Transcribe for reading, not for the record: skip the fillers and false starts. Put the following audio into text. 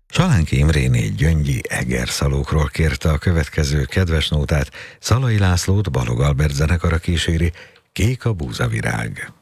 Salánki Imréné gyöngyi egerszalókról kérte a következő kedves nótát, Szalai Lászlót Balogh Albert zenekara kíséri, Kék a búzavirág.